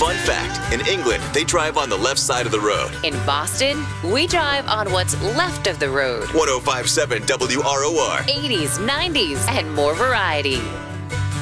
Fun fact, in England, they drive on the left side of the road. In Boston, we drive on what's left of the road. 105.7 WROR. 80s, 90s, and more variety.